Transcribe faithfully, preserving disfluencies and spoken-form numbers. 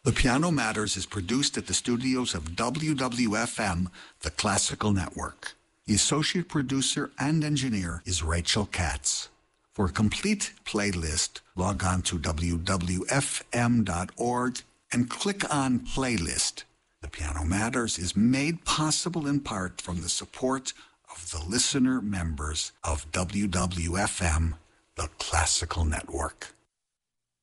The Piano Matters is produced at the studios of W W F M, the Classical Network. The associate producer and engineer is Rachel Katz. For a complete playlist, log on to w w f m dot org and click on Playlist. The Piano Matters is made possible in part from the support of the listener members of W W F M, the Classical Network.